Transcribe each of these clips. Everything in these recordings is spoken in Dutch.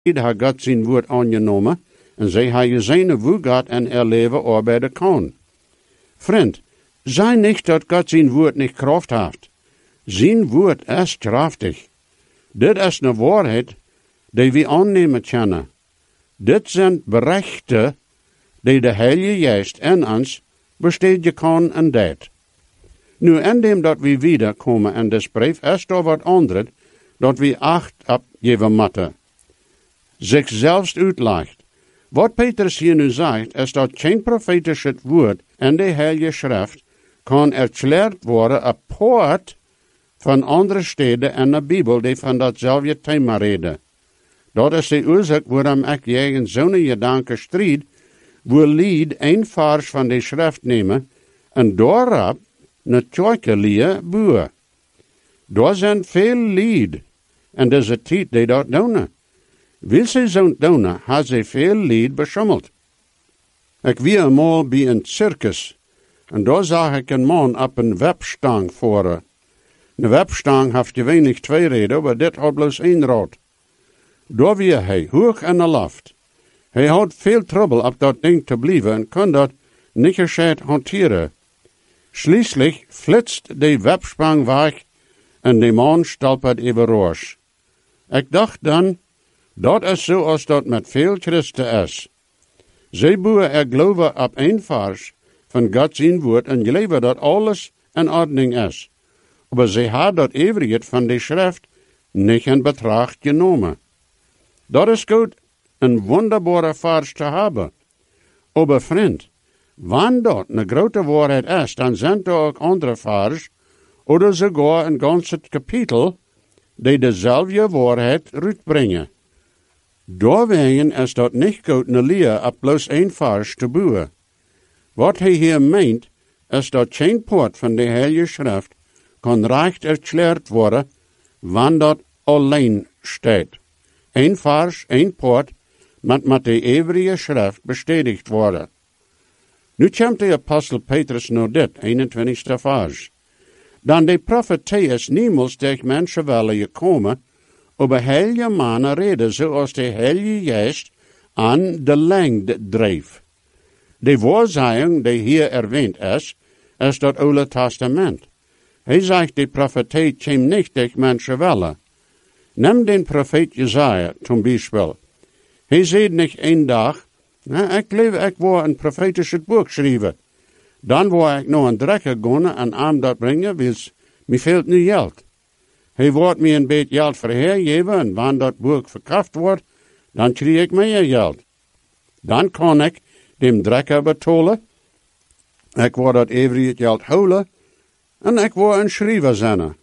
hat Gott zijn woord aangenomen en zij hebben zijn woord en er leven arbeiden kan. Vriend, sei nicht, dat Gott zijn woord niet kracht heeft. Zijn woord is krachtig. Dit is een waarheid die we aannemen kunnen. Dit zijn berichten die de Heilige Geest in ons besteden kan en deed. Nu, indem dat we wiederkomen in dit brief, is er wat anders dat we acht op geven moeten. Zichzelf uitlegt. Wat Petrus hier nu zegt, is dat geen profetische woord in de Heilige Schrift kan erklärt worden apart van andere steden in de Bijbel die van datzelfde thema reden. Dat is de oorzaak waarom ik tegen zo'n gedanke strijd, wil lied een vers van de schrift nemen en daarop een tjoikelie boer. Daar zijn veel lied en deze tijd die dat doen. Wil ze zo doen, had ze veel lied beschummeld. Ik was eenmaal bij een circus en daar zag ik een man op een webstang voeren. Een webstang heeft je weinig twee reden, maar dit had bloos één rad. Daar was hij, hoog in de lucht. Hij had veel trouble op dat ding te blijven en kon dat niet gescheit hanteren. Schließlich flitst de webstang weg en de man stolpert overroos. Ik dacht dan, dat is zoals dat met veel christen is. Zij boeren geloven op een vers van God zijn woord en geloven dat alles in ordning is. Maar zij hebben dat eeuwigheid van de schrift niet in betracht genomen. Dat is goed, een wonderbare vers te hebben. Maar vriend, wanneer dat een grote waarheid is, dan zijn er ook andere vers, of sogar een ganse kapitel, die dezelfde waarheid uitbrengen. Daarwegen is dat niet goed een leer op bloos één vers te boeren. Wat hij hier meent, is dat geen poort van de Heilige Schrift kan recht erklärt worden, wanneer dat alleen staat. Eén vers, één poort, met de eeuwige schrift bestätigt worden. Nu komt de apostel Petrus naar dit, 21e vers. Dan de profetie is niemals tegen mensen willen gekomen, over heilige mannen reden zoals de Heilige Geest aan de lengte dreef. De waarzeging die hier erwähnt is dat Oude Testament. Hij zegt de profetie komt niet tegen mensen willen. Neem den profeet Jesaja zum Beispiel. Hij zei niet één dag, ik wil een profetische boek schrijven. Dan wil ik nog een drekker gaan en aan dat brengen, wils me fehlt nu geld. Hij wordt me een beetje geld verhergeven en wanneer dat boek verkocht wordt, dan krijg ik meer geld. Dan kan ik dem drekker betalen, ik wil dat eeuwige geld houden en ik wil een schrijver zijn.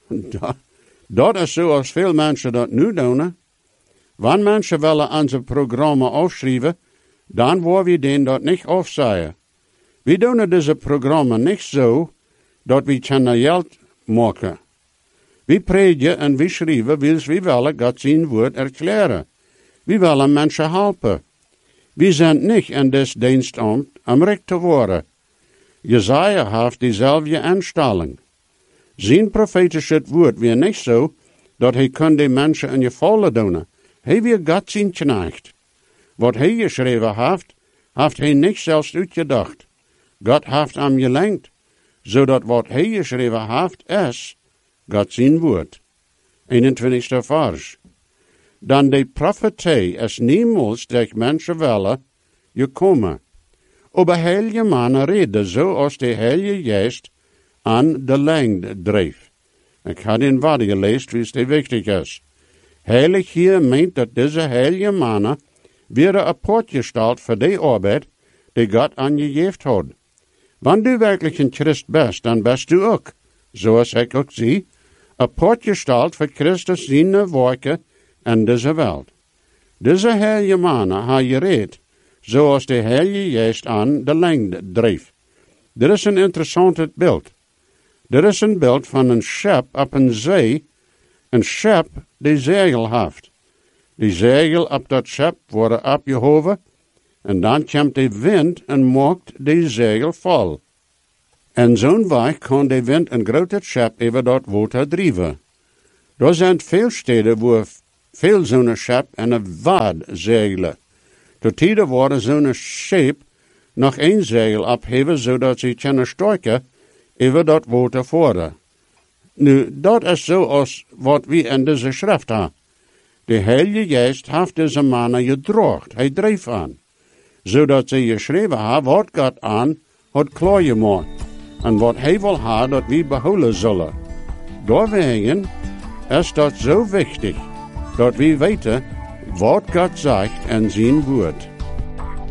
Dat is zoals veel mensen dat nu doen. Wanneer mensen willen onze programma afschrijven, dan willen we den dat niet afzeggen. We doen deze programma niet zo, dat we kunnen geld maken. We predigen en we schrijven, wils we willen God zijn woord erklären. We willen mensen helpen. We zijn niet in dit dienstambt om recht te worden. Jesaja heeft dezelfde instelling. Zijn profetische woord weer niet zo, dat hij kon de mensen in je vallen doen. Hij weer God zijn knecht. Wat hij geschreven heeft hij niet zelfs uitgedacht. God heeft hem gelenkt, zodat wat hij geschreven heeft is God zijn woord. 21e vers. Dan de profetie is niemals tegen mensen willen gekomen. Aber heilige mannen reden zoals de Heilige Geest aan de lengte dreef. Ik had in wat gelezen, wie het wichtig is. Heilig hier meent dat deze heilige mannen weer apart gesteld voor de arbeid die God aan je gegeven had. Wanneer du werkelijk een Christ bent, dan bent du ook, zoals ik ook zie, apart gesteld voor Christus zijn werken in deze wereld. Deze heilige mannen hebben gereed, zoals de Heilige Geest aan de lengte dreef. Dit is een interessant beeld. Dit is een beeld van een schip op een zee, een schip die zegel heeft. Die zegel op dat schip worden opgehoven en dan komt de wind en maakt de zegel vol. En zo'n weg kan de wind een grote schip over dat water drijven. Er zijn veel steden waar veel zo'n schep en een waard zeilen. Tot tijden worden zo'n scheep nog één zeil opheven, zodat ze kunnen stuiken over dat water voeren. Nu, dat is zoals wat we in deze schrift hebben. De Heilige Geest heeft deze mannen gedroogd, hij dreef aan, zodat ze geschreven hebben wat God aan had klaargemaakt en wat hij wil hebben dat we behouden zullen. Daarwegen is dat zo wichtig, dat we weten wat God zegt in zijn woord.